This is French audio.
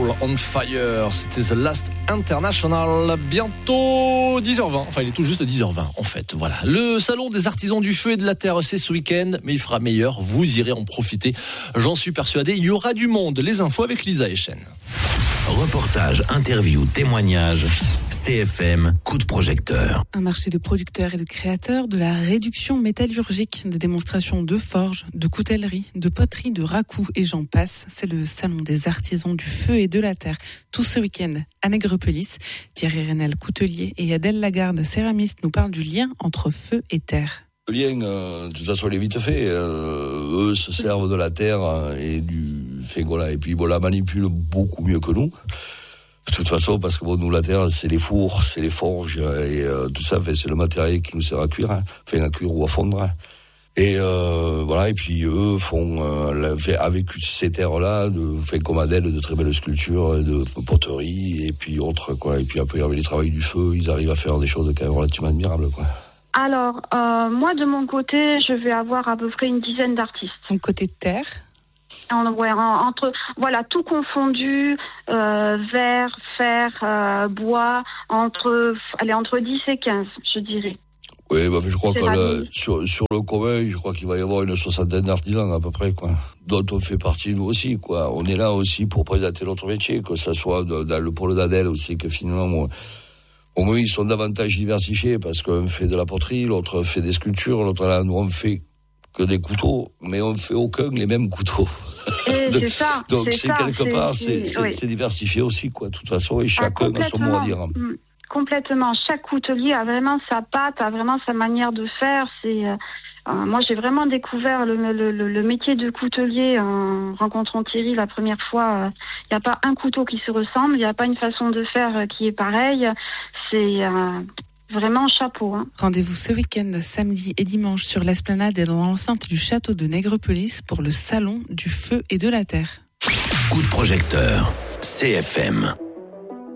Soul on Fire, c'était The Last International. Bientôt 10h20, enfin il est tout juste 10h20 en fait, voilà. Le salon des artisans du feu et de la terre, c'est ce week-end, mais il fera meilleur, vous irez en profiter, j'en suis persuadé. Il y aura du monde, les infos avec Lisa Echen. Reportage, interview, témoignage, CFM, coup de projecteur. Un marché de producteurs et de créateurs, de la réduction métallurgique, des démonstrations de forge, de coutellerie, de poterie, de racoup et j'en passe. C'est le salon des artisans du feu et de la terre. Tout ce week-end à Nègrepelisse. Thierry Renel, coutelier, et Adèle Lagarde, céramiste, nous parlent du lien entre feu et terre. Le lien, de toute façon, il est vite fait. Eux se servent de la terre et du fait, voilà, et puis bon, la manipulent beaucoup mieux que nous. De toute façon, parce que bon, nous, la terre, c'est les fours, c'est les forges et tout ça, c'est le matériel qui nous sert à cuire, à cuire ou à fondre. Et voilà, et puis eux font avec ces terres-là, comme Adèle, de très belles sculptures, de poterie et puis autres, quoi. Et puis après, avec les travaux du feu, ils arrivent à faire des choses quand même relativement admirables, quoi. Alors, moi, de mon côté, je vais avoir à peu près une dizaine d'artistes. Donc, côté terre entre, voilà, tout confondu, verre, fer, bois, entre 10 et 15, je dirais. Oui, bah, je crois que sur le commun, je crois qu'il va y avoir une 60aine d'artisans à peu près, quoi. Dont on fait partie, nous aussi, quoi. On est là aussi pour présenter notre métier, que ça soit dans le pôle d'Adèle aussi, que finalement, au moins, ils sont davantage diversifiés parce qu'on fait de la poterie, l'autre fait des sculptures, l'autre là, nous on fait que des couteaux, mais on fait aucun les mêmes couteaux. Donc, c'est ça. Donc c'est quelque part, c'est diversifié aussi, quoi. De toute façon, et chacun a son mot à dire. Complètement. Chaque coutelier a vraiment sa patte, a vraiment sa manière de faire. Moi, j'ai vraiment découvert le métier de coutelier en rencontrant Thierry la première fois. Il n'y a pas un couteau qui se ressemble, il n'y a pas une façon de faire qui est pareille. C'est vraiment chapeau. Rendez-vous ce week-end, samedi et dimanche, sur l'esplanade et dans l'enceinte du château de Nègrepelisse pour le salon du feu et de la terre. Coup de projecteur, CFM.